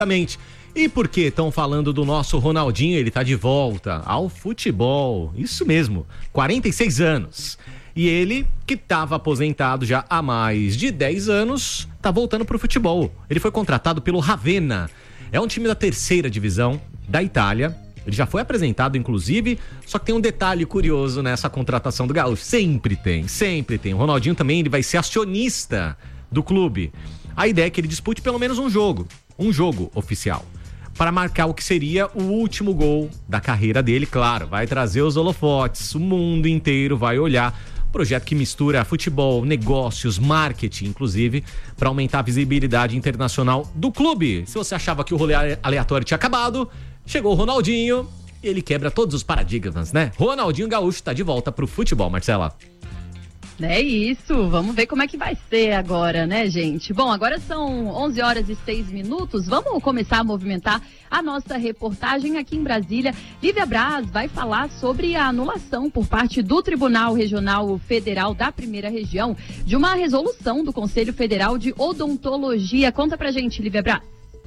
Exatamente. E por que estão falando do nosso Ronaldinho? Ele tá de volta ao futebol. Isso mesmo, 46 anos. E ele, que estava aposentado já há mais de 10 anos, tá voltando pro futebol. Ele foi contratado pelo Ravenna. É um time da 3ª divisão da Itália. Ele já foi apresentado, inclusive, só que tem um detalhe curioso nessa contratação do Gaúcho. Sempre tem. O Ronaldinho também, ele vai ser acionista do clube. A ideia é que ele dispute pelo menos um jogo oficial, para marcar o que seria o último gol da carreira dele. Claro, vai trazer os holofotes, o mundo inteiro vai olhar. Projeto que mistura futebol, negócios, marketing, inclusive, para aumentar a visibilidade internacional do clube. Se você achava que o rolê aleatório tinha acabado, chegou o Ronaldinho e ele quebra todos os paradigmas, né? Ronaldinho Gaúcho tá de volta pro futebol, Marcela. É isso, vamos ver como é que vai ser agora, né, gente? Bom, agora são 11h06, vamos começar a movimentar a nossa reportagem aqui em Brasília. Lívia Braz vai falar sobre a anulação por parte do Tribunal Regional Federal da 1ª Região de uma resolução do Conselho Federal de Odontologia. Conta pra gente, Lívia Braz.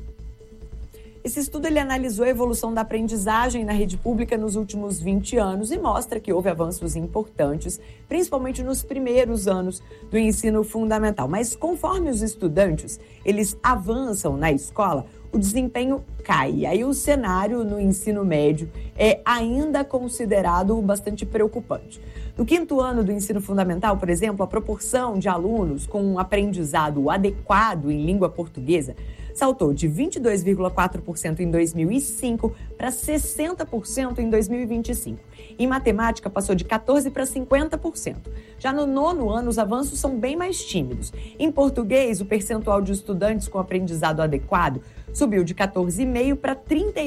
Esse estudo ele analisou a evolução da aprendizagem na rede pública nos últimos 20 anos e mostra que houve avanços importantes, principalmente nos primeiros anos do ensino fundamental. Mas conforme os estudantes eles avançam na escola, o desempenho cai. E aí o cenário no ensino médio é ainda considerado bastante preocupante. No 5º ano do ensino fundamental, por exemplo, a proporção de alunos com um aprendizado adequado em língua portuguesa saltou de 22,4% em 2005 para 60% em 2025. Em matemática, passou de 14% para 50%. Já no 9º ano, os avanços são bem mais tímidos. Em português, o percentual de estudantes com aprendizado adequado subiu de 14,5% para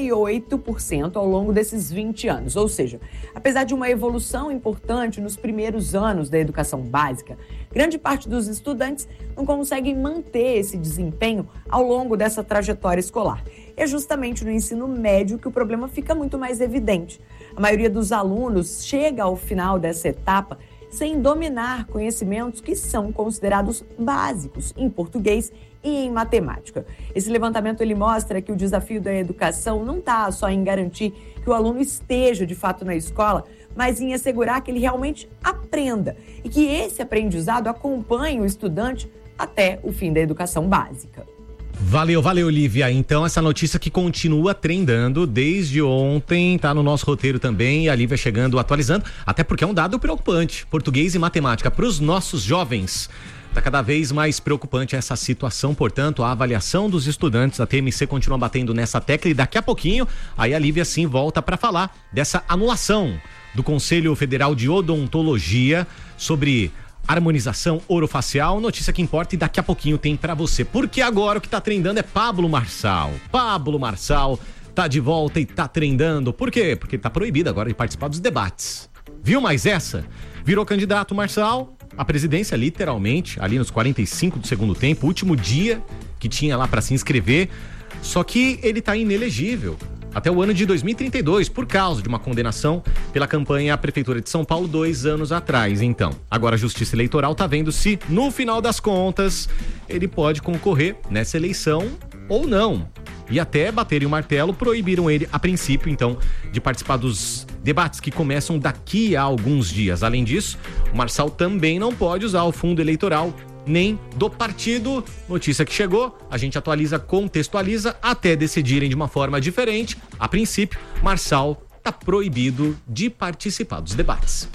38% ao longo desses 20 anos. Ou seja, apesar de uma evolução importante nos primeiros anos da educação básica, grande parte dos estudantes não conseguem manter esse desempenho ao longo dessa trajetória escolar. É justamente no ensino médio que o problema fica muito mais evidente. A maioria dos alunos chega ao final dessa etapa sem dominar conhecimentos que são considerados básicos em português e em matemática. Esse levantamento ele mostra que o desafio da educação não está só em garantir que o aluno esteja de fato na escola, mas em assegurar que ele realmente aprenda e que esse aprendizado acompanhe o estudante até o fim da educação básica. Valeu, Lívia. Então, essa notícia que continua trendando desde ontem, tá no nosso roteiro também, e a Lívia chegando, atualizando, até porque é um dado preocupante. Português e matemática para os nossos jovens. Tá cada vez mais preocupante essa situação, portanto, a avaliação dos estudantes. A TMC continua batendo nessa tecla e daqui a pouquinho, aí a Lívia sim volta para falar dessa anulação do Conselho Federal de Odontologia sobre harmonização orofacial, notícia que importa e daqui a pouquinho tem pra você. Porque agora o que tá trendando é Pablo Marçal. Pablo Marçal tá de volta e tá trendando. Por quê? Porque tá proibido agora de participar dos debates. Viu mais essa? Virou candidato Marçal à presidência, literalmente, ali nos 45 do segundo tempo, último dia que tinha lá pra se inscrever. Só que ele tá inelegível até o ano de 2032, por causa de uma condenação pela campanha à Prefeitura de São Paulo 2 anos atrás. Então, agora a Justiça Eleitoral tá vendo se, no final das contas, ele pode concorrer nessa eleição ou não. E até baterem o martelo, proibiram ele, a princípio, então, de participar dos debates que começam daqui a alguns dias. Além disso, o Marçal também não pode usar o fundo eleitoral nem do partido. Notícia que chegou, a gente atualiza, contextualiza, até decidirem de uma forma diferente. A princípio, Marçal está proibido de participar dos debates.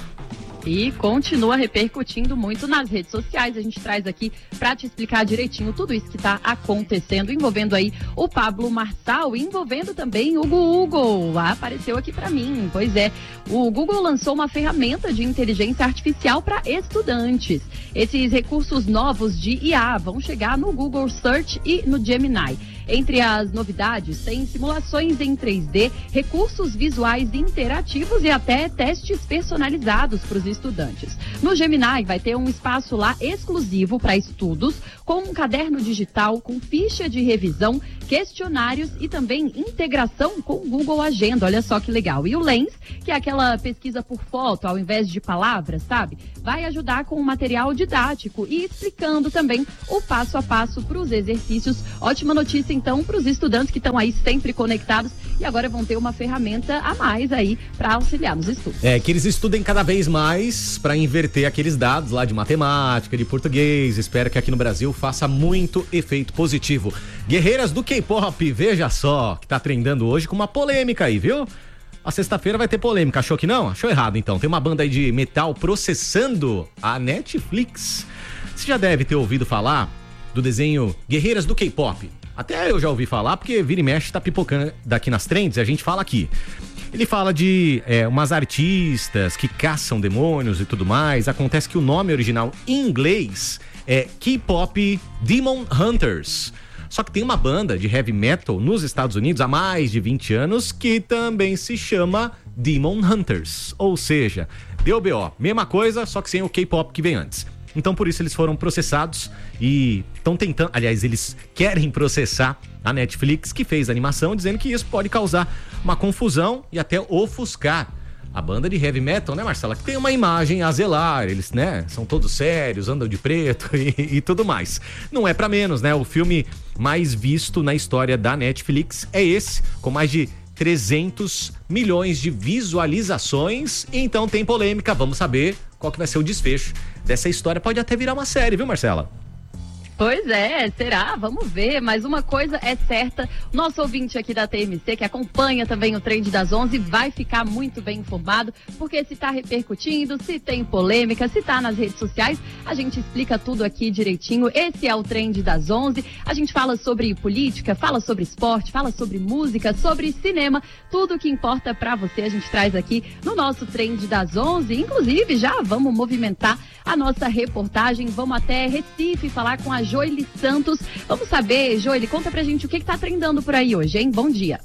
E continua repercutindo muito nas redes sociais. A gente traz aqui para te explicar direitinho tudo isso que está acontecendo, envolvendo aí o Pablo Marçal, envolvendo também o Google. Apareceu aqui para mim. Pois é, o Google lançou uma ferramenta de inteligência artificial para estudantes. Esses recursos novos de IA vão chegar no Google Search e no Gemini. Entre as novidades, tem simulações em 3D, recursos visuais interativos e até testes personalizados para os estudantes. No Gemini vai ter um espaço lá exclusivo para estudos, com um caderno digital, com ficha de revisão, questionários e também integração com o Google Agenda. Olha só que legal. E o Lens, que é aquela pesquisa por foto ao invés de palavras, sabe? Vai ajudar com um material didático e explicando também o passo a passo para os exercícios. Ótima notícia então, para os estudantes que estão aí sempre conectados e agora vão ter uma ferramenta a mais aí para auxiliar nos estudos. Que eles estudem cada vez mais para inverter aqueles dados lá de matemática, de português. Espero que aqui no Brasil faça muito efeito positivo. Guerreiras do K-pop, veja só, que tá trendando hoje com uma polêmica aí, viu? A sexta-feira vai ter polêmica, achou que não? Achou errado então. Tem uma banda aí de metal processando a Netflix. Você já deve ter ouvido falar do desenho Guerreiras do K-pop. Até eu já ouvi falar, porque vira e mexe tá pipocando daqui nas trends e a gente fala aqui. Ele fala de umas artistas que caçam demônios e tudo mais. Acontece que o nome original em inglês é K-pop Demon Hunters. Só que tem uma banda de heavy metal nos Estados Unidos há mais de 20 anos que também se chama Demon Hunters. Ou seja, deu BO, mesma coisa, só que sem o K-pop que vem antes. Então por isso eles foram processados e estão tentando, aliás, eles querem processar a Netflix, que fez a animação, dizendo que isso pode causar uma confusão e até ofuscar a banda de heavy metal, né, Marcela? Que tem uma imagem a zelar, eles, né, são todos sérios, andam de preto e tudo mais. Não é pra menos, né? O filme mais visto na história da Netflix é esse, com mais de 300 milhões de visualizações. Então tem polêmica, vamos saber qual que vai ser o desfecho dessa história. Pode até virar uma série, viu, Marcela? Pois é, será? Vamos ver, mas uma coisa é certa, nosso ouvinte aqui da TMC, que acompanha também o Trend das 11, vai ficar muito bem informado, porque se tá repercutindo, se tem polêmica, se tá nas redes sociais, a gente explica tudo aqui direitinho. Esse é o Trend das 11, a gente fala sobre política, fala sobre esporte, fala sobre música, sobre cinema, tudo que importa pra você a gente traz aqui no nosso Trend das 11, inclusive já vamos movimentar a nossa reportagem, vamos até Recife falar com a Joely Santos. Vamos saber, Joely, conta pra gente o que tá trendando por aí hoje, hein? Bom dia.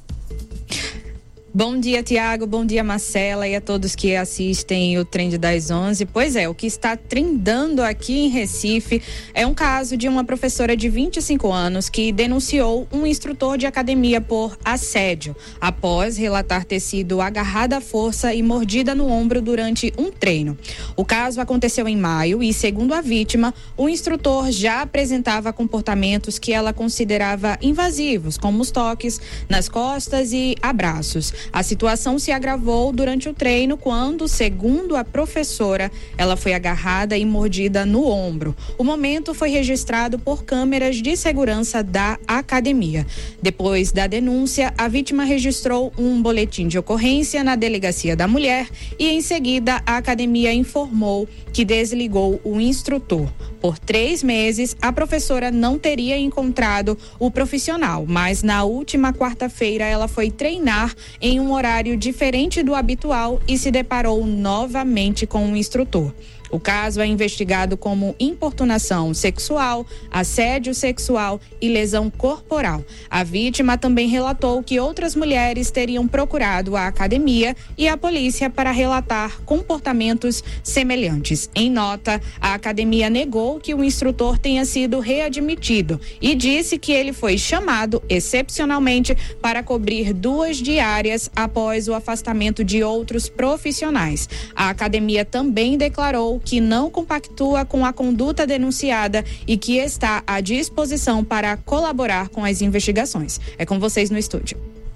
Bom dia, Tiago, bom dia, Marcela, e a todos que assistem o Trend das 11. Pois é, o que está trendando aqui em Recife é um caso de uma professora de 25 anos que denunciou um instrutor de academia por assédio, após relatar ter sido agarrada à força e mordida no ombro durante um treino. O caso aconteceu em maio e, segundo a vítima, o instrutor já apresentava comportamentos que ela considerava invasivos, como os toques nas costas e abraços. A situação se agravou durante o treino quando, segundo a professora, ela foi agarrada e mordida no ombro. O momento foi registrado por câmeras de segurança da academia. Depois da denúncia, a vítima registrou um boletim de ocorrência na Delegacia da Mulher e, em seguida, a academia informou que desligou o instrutor. Por 3 meses, a professora não teria encontrado o profissional, mas na última quarta-feira ela foi treinar em um horário diferente do habitual e se deparou novamente com o instrutor. O caso é investigado como importunação sexual, assédio sexual e lesão corporal. A vítima também relatou que outras mulheres teriam procurado a academia e a polícia para relatar comportamentos semelhantes. Em nota, a academia negou que o instrutor tenha sido readmitido e disse que ele foi chamado excepcionalmente para cobrir 2 diárias após o afastamento de outros profissionais. A academia também declarou que não compactua com a conduta denunciada e que está à disposição para colaborar com as investigações. É com vocês no estúdio.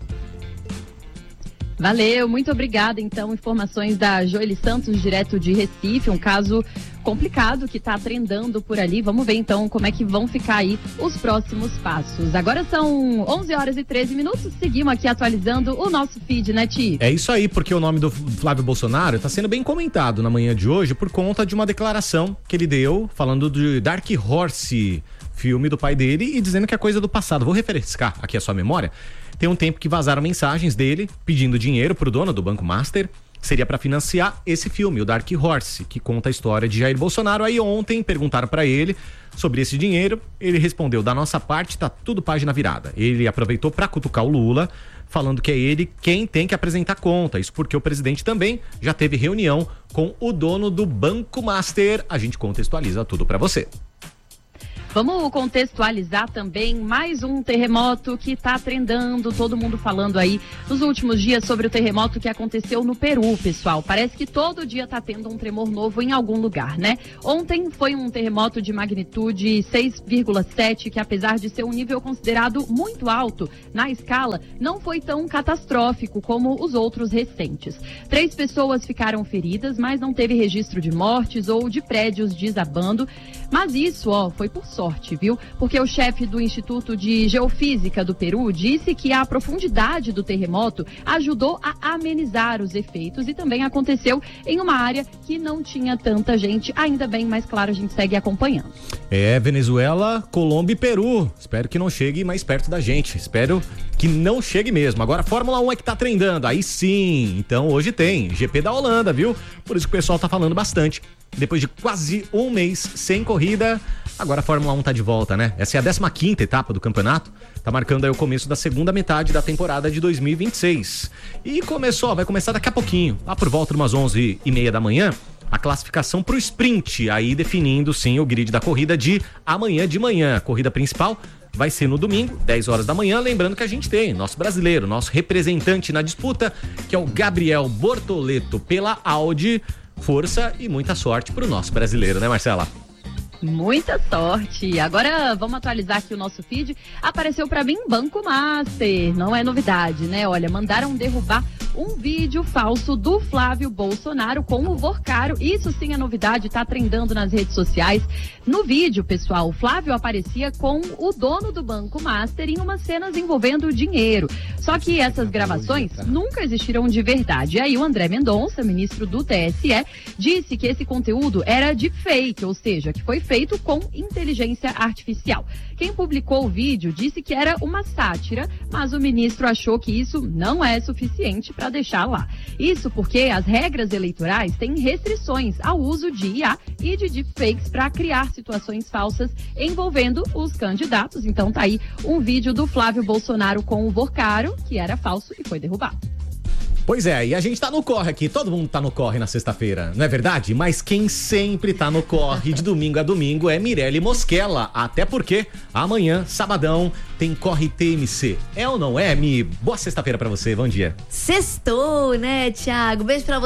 Valeu, muito obrigada. Então, informações da Joely Santos, direto de Recife, um caso complicado que está trendando por ali. Vamos ver então como é que vão ficar aí os próximos passos. Agora são 11h13, seguimos aqui atualizando o nosso feed, né, Ti? É isso aí, porque o nome do Flávio Bolsonaro está sendo bem comentado na manhã de hoje por conta de uma declaração que ele deu falando de Dark Horse, filme do pai dele, e dizendo que é coisa do passado. Vou refrescar aqui a sua memória. Tem um tempo que vazaram mensagens dele pedindo dinheiro pro dono do Banco Master. Seria para financiar esse filme, o Dark Horse, que conta a história de Jair Bolsonaro. Aí ontem perguntaram para ele sobre esse dinheiro. Ele respondeu: da nossa parte tá tudo página virada. Ele aproveitou para cutucar o Lula, falando que é ele quem tem que apresentar conta. Isso porque o presidente também já teve reunião com o dono do Banco Master. A gente contextualiza tudo para você. Vamos contextualizar também mais um terremoto que está trendando, todo mundo falando aí nos últimos dias sobre o terremoto que aconteceu no Peru, pessoal. Parece que todo dia está tendo um tremor novo em algum lugar, né? Ontem foi um terremoto de magnitude 6,7, que apesar de ser um nível considerado muito alto na escala, não foi tão catastrófico como os outros recentes. 3 pessoas ficaram feridas, mas não teve registro de mortes ou de prédios desabando. Mas isso, foi por sorte, viu? Porque o chefe do Instituto de Geofísica do Peru disse que a profundidade do terremoto ajudou a amenizar os efeitos e também aconteceu em uma área que não tinha tanta gente, ainda bem, mas claro, a gente segue acompanhando. Venezuela, Colômbia e Peru. Espero que não chegue mais perto da gente. Espero que não chegue mesmo. Agora, a Fórmula 1 é que tá trendando. Aí sim. Então, hoje tem GP da Holanda, viu? Por isso que o pessoal tá falando bastante. Depois de quase um mês sem corrida, agora a Fórmula 1 tá de volta, né? Essa é a 15ª etapa do campeonato. Tá marcando aí o começo da segunda metade da temporada de 2026. E vai começar daqui a pouquinho, lá por volta de umas 11h30 da manhã, a classificação pro sprint, aí definindo sim o grid da corrida de amanhã de manhã. A corrida principal vai ser no domingo, 10 horas da manhã, lembrando que a gente tem nosso brasileiro, nosso representante na disputa, que é o Gabriel Bortoleto pela Audi. Força e muita sorte pro nosso brasileiro, né, Marcela? Muita sorte. Agora vamos atualizar aqui o nosso feed. Apareceu pra mim Banco Master. Não é novidade, né? Olha, mandaram derrubar um vídeo falso do Flávio Bolsonaro com o Vorcaro. Isso sim é novidade, tá trendando nas redes sociais. No vídeo, pessoal, o Flávio aparecia com o dono do Banco Master em umas cenas envolvendo dinheiro. Só que essas gravações nunca existiram de verdade. E aí o André Mendonça, ministro do TSE, disse que esse conteúdo era de fake, ou seja, que foi feito com inteligência artificial. Quem publicou o vídeo disse que era uma sátira, mas o ministro achou que isso não é suficiente para deixar lá. Isso porque as regras eleitorais têm restrições ao uso de IA e de deepfakes para criar situações falsas envolvendo os candidatos. Então tá aí um vídeo do Flávio Bolsonaro com o Vorcaro, que era falso e foi derrubado. Pois é, e a gente tá no corre aqui, todo mundo tá no corre na sexta-feira, não é verdade? Mas quem sempre tá no corre de domingo a domingo é Mirelle Mosquela, até porque amanhã, sabadão, tem Corre TMC. É ou não é, Mi? Boa sexta-feira pra você, bom dia. Sextou, né, Thiago? Beijo pra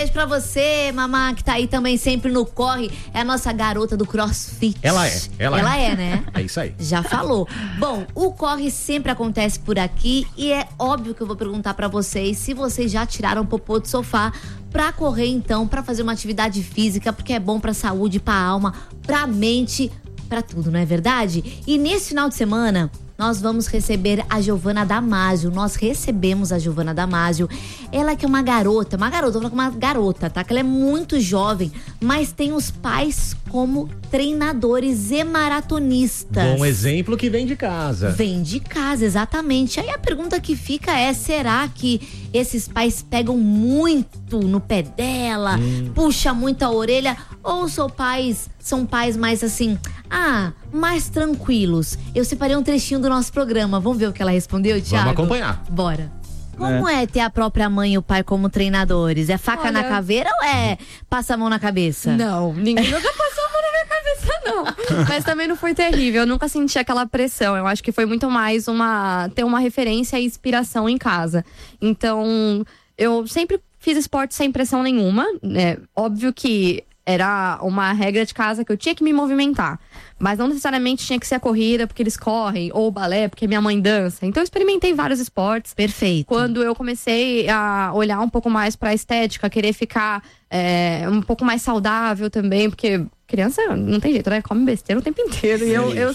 você, mamá, que tá aí também sempre no corre. É a nossa garota do CrossFit. Ela é, né? É isso aí. Já falou. Bom, o corre sempre acontece por aqui e é óbvio que eu vou perguntar pra vocês se vocês já tiraram o popô do sofá pra correr então, pra fazer uma atividade física, porque é bom pra saúde, pra alma, pra mente, pra tudo, não é verdade? E nesse final de semana nós vamos receber a Giovana Damasio. Nós recebemos a Giovana Damasio. Ela que é uma garota, tá? Que ela é muito jovem, mas tem os pais como treinadores e maratonistas. Bom exemplo que vem de casa. Vem de casa, exatamente. Aí a pergunta que fica é, será que esses pais pegam muito no pé dela, puxa muito a orelha, ou são pais mais assim, mais tranquilos? Eu separei um trechinho do nosso programa, vamos ver o que ela respondeu, Thiago? Vamos acompanhar. Bora. Como é ter a própria mãe e o pai como treinadores? É faca na caveira ou é passa a mão na cabeça? Não, ninguém nunca passou a mão na minha cabeça, não. Mas também não foi terrível, eu nunca senti aquela pressão. Eu acho que foi muito mais ter uma referência e inspiração em casa. Então, eu sempre fiz esporte sem pressão nenhuma. Óbvio que era uma regra de casa que eu tinha que me movimentar. Mas não necessariamente tinha que ser a corrida, porque eles correm, ou o balé, porque minha mãe dança. Então eu experimentei vários esportes. Perfeito. Quando eu comecei a olhar um pouco mais pra estética, querer ficar um pouco mais saudável também, porque criança não tem jeito, né? Come besteira o tempo inteiro. E eu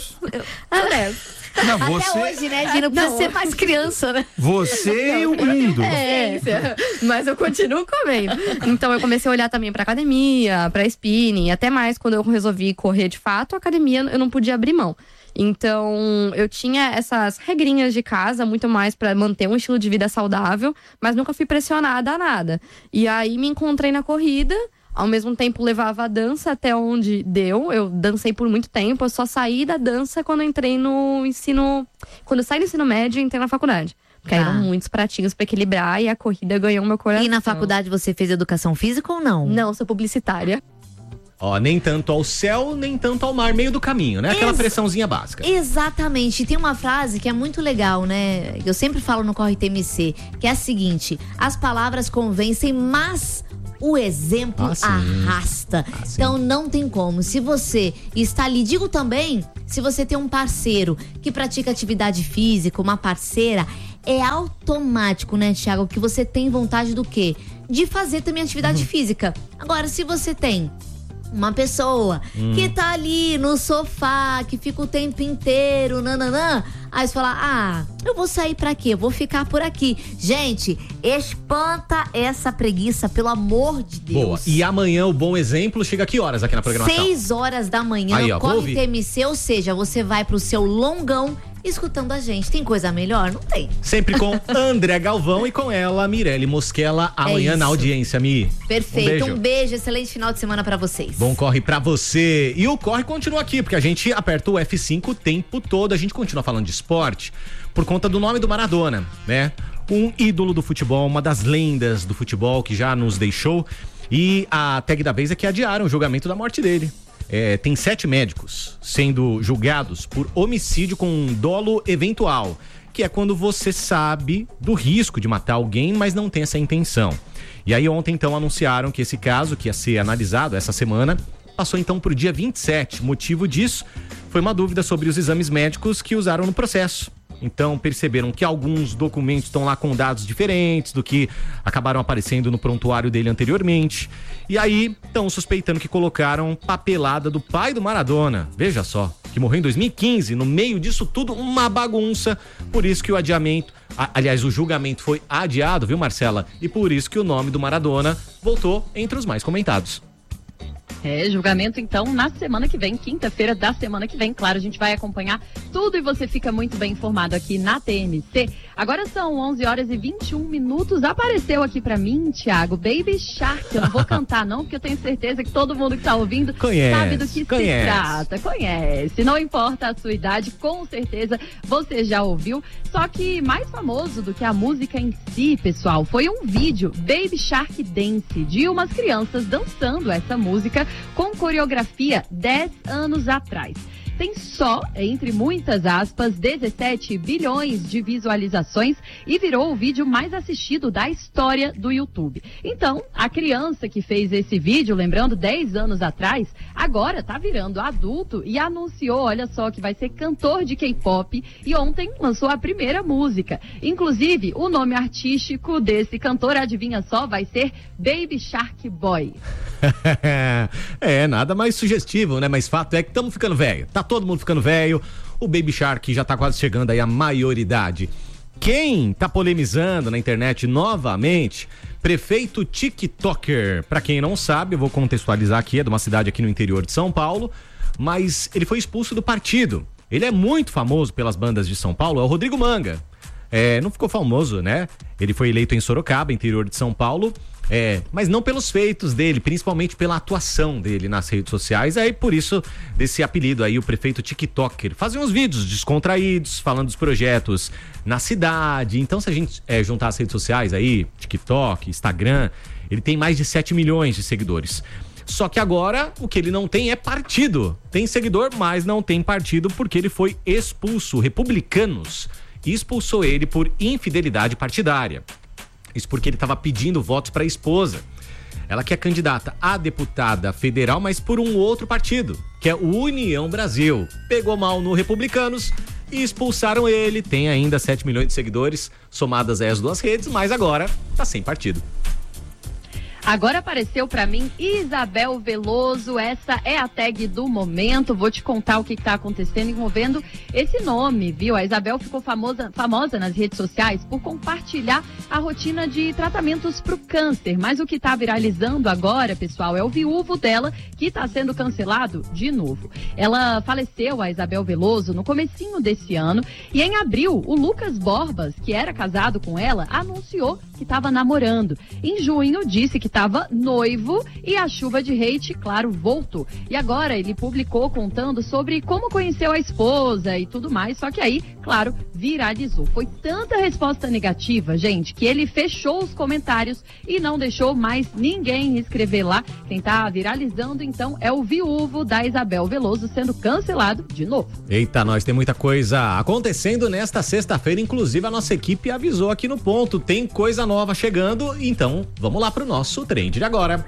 Não, Até hoje, né, Gina? Não precisa ser mais criança, né? Você e o mundo. Mas eu continuo comendo. Então eu comecei a olhar também pra academia, pra spinning, até mais quando eu resolvi correr de fato, a academia eu não podia abrir mão. Então eu tinha essas regrinhas de casa, muito mais pra manter um estilo de vida saudável, mas nunca fui pressionada a nada. E aí me encontrei na corrida. Ao mesmo tempo levava a dança até onde deu. Eu dancei por muito tempo. Eu só saí da dança quando entrei no ensino... Quando eu saí do ensino médio e entrei na faculdade. Porque eram muitos pratinhos pra equilibrar e a corrida ganhou meu coração. E na faculdade você fez educação física ou não? Não, sou publicitária. Ó, nem tanto ao céu, nem tanto ao mar, meio do caminho, né? Aquela pressãozinha básica. Exatamente. Tem uma frase que é muito legal, né? Eu sempre falo no Corre TMC, que é a seguinte: as palavras convencem, mas o exemplo arrasta. Então não tem como. Se você está ali, digo também, se você tem um parceiro que pratica atividade física, uma parceira, é automático, né, Thiago, que você tem vontade do quê? De fazer também atividade física. Agora, se você tem uma pessoa que tá ali no sofá, que fica o tempo inteiro, nananã, aí você fala, eu vou sair pra quê? Eu vou ficar por aqui. Gente, espanta essa preguiça, pelo amor de Deus. Boa. E amanhã o Bom Exemplo chega a que horas aqui na programação? 6 horas da manhã, aí, ó, Corre TMC, ou seja, você vai pro seu longão escutando a gente. Tem coisa melhor? Não tem. Sempre com André Galvão e com ela, Mirelle Mosquela, amanhã na audiência, Mi. Perfeito. Um beijo, excelente final de semana pra vocês. Bom corre pra você. E o corre continua aqui, porque a gente aperta o F5 o tempo todo. A gente continua falando de esporte por conta do nome do Maradona, né? Um ídolo do futebol, uma das lendas do futebol que já nos deixou. E a tag da vez é que adiaram o julgamento da morte dele. Tem 7 médicos sendo julgados por homicídio com dolo eventual, que é quando você sabe do risco de matar alguém, mas não tem essa intenção. E aí ontem, então, anunciaram que esse caso, que ia ser analisado essa semana, passou então para o dia 27. Motivo disso foi uma dúvida sobre os exames médicos que usaram no processo. Então perceberam que alguns documentos estão lá com dados diferentes do que acabaram aparecendo no prontuário dele anteriormente. E aí estão suspeitando que colocaram papelada do pai do Maradona. Veja só, que morreu em 2015, no meio disso tudo, uma bagunça. Por isso que o adiamento, aliás, o julgamento foi adiado, viu, Marcela? E por isso que o nome do Maradona voltou entre os mais comentados. Julgamento então na semana que vem, quinta-feira da semana que vem. Claro, a gente vai acompanhar tudo e você fica muito bem informado aqui na TMC. Agora são 11 horas e 21 minutos. Apareceu aqui pra mim, Thiago, Baby Shark. Eu não vou cantar não, porque eu tenho certeza que todo mundo que tá ouvindo sabe do que se trata. Conhece. Não importa a sua idade, com certeza você já ouviu. Só que mais famoso do que a música em si, pessoal, foi um vídeo, Baby Shark Dance, de umas crianças dançando essa música com coreografia 10 anos atrás. Tem só, entre muitas aspas, 17 bilhões de visualizações e virou o vídeo mais assistido da história do YouTube. Então, a criança que fez esse vídeo, lembrando, 10 anos atrás, agora tá virando adulto e anunciou, olha só, que vai ser cantor de K-pop e ontem lançou a primeira música. Inclusive, o nome artístico desse cantor, adivinha só, vai ser Baby Shark Boy. Nada mais sugestivo, né? Mas fato é que estamos ficando velho. Tá todo mundo ficando velho. O Baby Shark já tá quase chegando aí à maioridade. Quem tá polemizando na internet novamente? Prefeito TikToker. Pra quem não sabe, eu vou contextualizar aqui, é de uma cidade aqui no interior de São Paulo, mas ele foi expulso do partido. Ele é muito famoso pelas bandas de São Paulo, é o Rodrigo Manga. Não ficou famoso, né? Ele foi eleito em Sorocaba, interior de São Paulo, mas não pelos feitos dele, principalmente pela atuação dele nas redes sociais. Aí por isso desse apelido aí, o prefeito TikToker. Fazia uns vídeos descontraídos, falando dos projetos na cidade. Então se a gente juntar as redes sociais aí, TikTok, Instagram, ele tem mais de 7 milhões de seguidores. Só que agora o que ele não tem é partido. Tem seguidor, mas não tem partido porque ele foi expulso. Republicanos expulsou ele por infidelidade partidária. Isso porque ele estava pedindo votos para a esposa. Ela que é candidata a deputada federal, mas por um outro partido, que é o União Brasil. Pegou mal no Republicanos e expulsaram ele. Tem ainda 7 milhões de seguidores somadas às duas redes, mas agora tá sem partido. Agora apareceu pra mim Isabel Veloso, essa é a tag do momento. Vou te contar o que tá acontecendo envolvendo esse nome, viu? A Isabel ficou famosa nas redes sociais por compartilhar a rotina de tratamentos pro câncer. Mas o que tá viralizando agora, pessoal, é o viúvo dela que tá sendo cancelado de novo. Ela faleceu, a Isabel Veloso, no comecinho desse ano e em abril o Lucas Borbas, que era casado com ela, anunciou que estava namorando. Em junho disse que estava noivo e a chuva de hate, claro, voltou. E agora ele publicou contando sobre como conheceu a esposa e tudo mais, só que aí claro, viralizou. Foi tanta resposta negativa, gente, que ele fechou os comentários e não deixou mais ninguém escrever lá. Quem tá viralizando, então, é o viúvo da Isabel Veloso sendo cancelado de novo. Eita, nós tem muita coisa acontecendo nesta sexta-feira, inclusive a nossa equipe avisou aqui no ponto, tem coisa nova chegando, então vamos lá pro nosso trend de agora.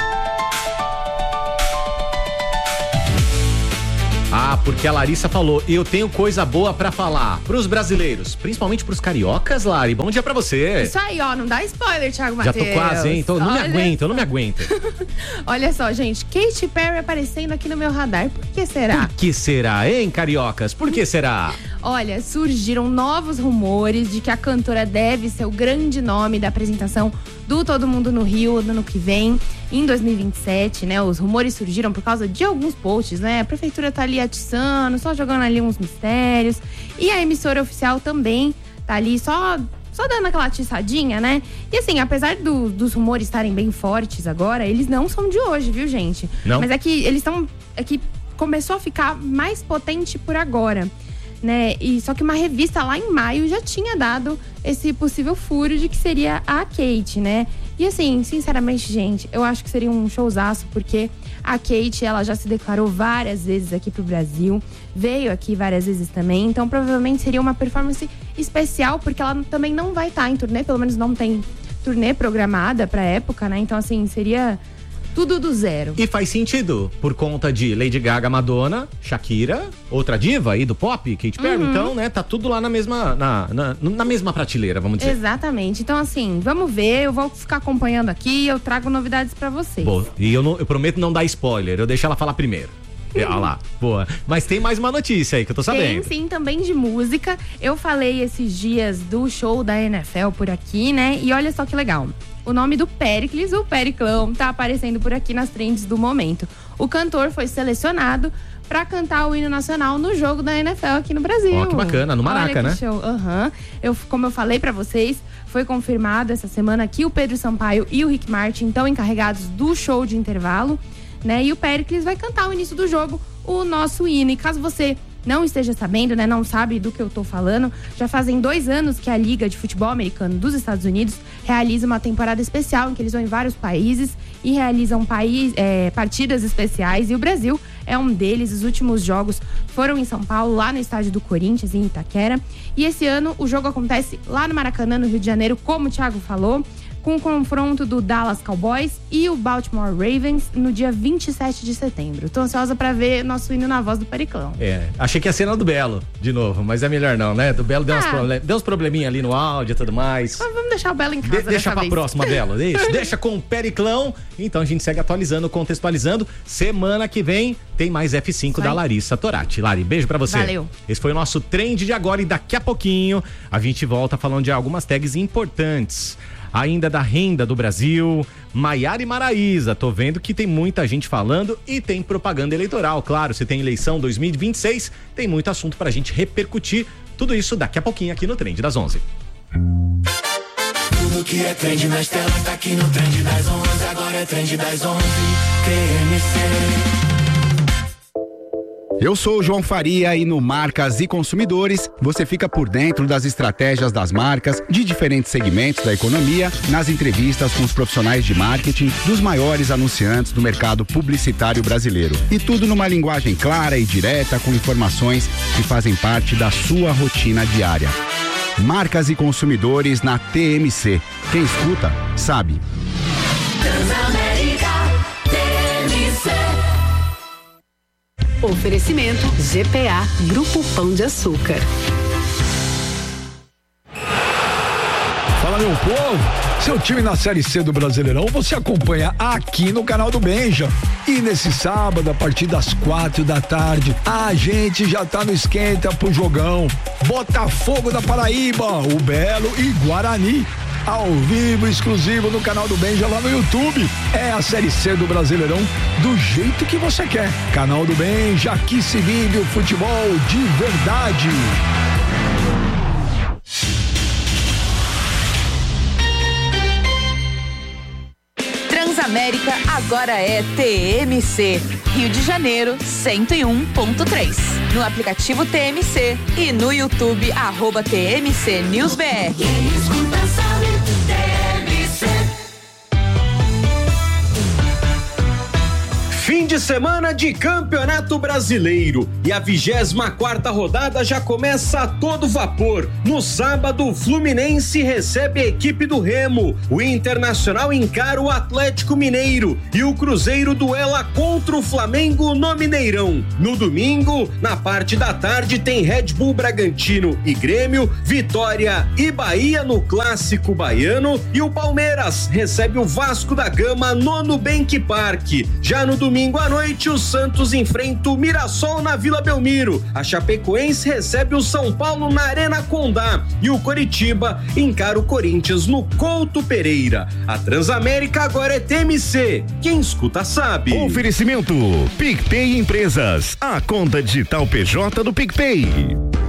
Ah, porque a Larissa falou, eu tenho coisa boa pra falar pros brasileiros, principalmente pros cariocas, Lari. Bom dia pra você. Isso aí, ó, não dá spoiler, Thiago Matheus. Já tô quase, hein? Então, eu não me aguento. Olha só, gente, Katy Perry aparecendo aqui no meu radar. Por que será? Por que será, hein, cariocas? Por que será? Olha, surgiram novos rumores de que a cantora deve ser o grande nome da apresentação do Todo Mundo no Rio no ano que vem, em 2027, né? Os rumores surgiram por causa de alguns posts, né? A prefeitura tá ali atiçando, só jogando ali uns mistérios. E a emissora oficial também tá ali só dando aquela atiçadinha, né? E assim, apesar dos rumores estarem bem fortes agora, eles não são de hoje, viu, gente? Não? Mas é que eles estão... É que começou a ficar mais potente por agora, né? E só que uma revista lá em maio já tinha dado esse possível furo de que seria a Kate, né? E assim, sinceramente, gente, eu acho que seria um showzaço, porque a Kate, ela já se declarou várias vezes aqui pro Brasil, veio aqui várias vezes também, então provavelmente seria uma performance especial, porque ela também não vai estar em turnê, pelo menos não tem turnê programada pra época, né? Então assim, seria tudo do zero. E faz sentido, por conta de Lady Gaga, Madonna, Shakira, outra diva aí do pop, Katy Perry, então, né, tá tudo lá na mesma, na mesma prateleira, vamos dizer. Exatamente, então assim, vamos ver, eu vou ficar acompanhando aqui, eu trago novidades pra vocês. Boa. E eu prometo não dar spoiler, eu deixo ela falar primeiro. Olha lá, boa. Mas tem mais uma notícia aí que eu tô sabendo. Tem sim, também de música. Eu falei esses dias do show da NFL por aqui, né? E olha só que legal. O nome do Péricles, o Periclão, tá aparecendo por aqui nas trends do momento. O cantor foi selecionado pra cantar o hino nacional no jogo da NFL aqui no Brasil. Ó, que bacana, no Maraca, olha que né? Show. Como eu falei pra vocês, foi confirmado essa semana que o Pedro Sampaio e o Rick Martin estão encarregados do show de intervalo, né? E o Péricles vai cantar ao início do jogo o nosso hino. E caso você não esteja sabendo, né, não sabe do que eu tô falando, já fazem 2 anos que a Liga de Futebol Americano dos Estados Unidos realiza uma temporada especial em que eles vão em vários países e realizam partidas especiais, e o Brasil é um deles. Os últimos jogos foram em São Paulo, lá no estádio do Corinthians, em Itaquera, e esse ano o jogo acontece lá no Maracanã, no Rio de Janeiro, como o Thiago falou, com o confronto do Dallas Cowboys e o Baltimore Ravens no dia 27 de setembro. Tô ansiosa pra ver nosso hino na voz do Periclão. Achei que ia ser do Belo, de novo, mas é melhor não, né? Do Belo deu uns probleminha ali no áudio e tudo mais. Mas vamos deixar o Belo em casa Deixa pra vez. próxima, Belo. Deixa com o Periclão. Então a gente segue atualizando, contextualizando. Semana que vem tem mais F5 da Larissa Torati. Lari, beijo pra você. Valeu. Esse foi o nosso trend de agora, e daqui a pouquinho a gente volta falando de algumas tags importantes. Ainda da renda do Brasil, Maiara e Maraísa, tô vendo que tem muita gente falando e tem propaganda eleitoral, claro, se tem eleição 2026, tem muito assunto pra gente repercutir, tudo isso daqui a pouquinho aqui no Trend das 11. Tudo que é trend nas telas tá aqui no Trend das 11, agora é Trend das 11, TMC. Eu sou o João Faria e no Marcas e Consumidores você fica por dentro das estratégias das marcas de diferentes segmentos da economia, nas entrevistas com os profissionais de marketing dos maiores anunciantes do mercado publicitário brasileiro. E tudo numa linguagem clara e direta, com informações que fazem parte da sua rotina diária. Marcas e Consumidores na TMC. Quem escuta, sabe. Oferecimento GPA, Grupo Pão de Açúcar. Fala, meu povo! Seu time na Série C do Brasileirão você acompanha aqui no canal do Benja. E nesse sábado, a partir das 4 da tarde, a gente já tá no esquenta pro jogão. Botafogo da Paraíba, o Belo e Guarani. Ao vivo, exclusivo no canal do Benja lá no YouTube. É a Série C do Brasileirão do jeito que você quer. Canal do Benja, aqui se vive o futebol de verdade. Transamérica agora é TMC. Rio de Janeiro, 101.3. No aplicativo TMC e no YouTube, @TMC News BR. Quem escuta sabe, TMC. Fim de semana de Campeonato Brasileiro e a 24ª rodada já começa a todo vapor. No sábado, o Fluminense recebe a equipe do Remo, o Internacional encara o Atlético Mineiro e o Cruzeiro duela contra o Flamengo no Mineirão. No domingo, na parte da tarde, tem Red Bull Bragantino e Grêmio, Vitória e Bahia no Clássico Baiano e o Palmeiras recebe o Vasco da Gama no Nubank Park. Já no domingo à noite, o Santos enfrenta o Mirassol na Vila Belmiro. A Chapecoense recebe o São Paulo na Arena Condá e o Coritiba encara o Corinthians no Couto Pereira. A Transamérica agora é TMC. Quem escuta sabe. Oferecimento PicPay Empresas, a conta digital PJ do PicPay.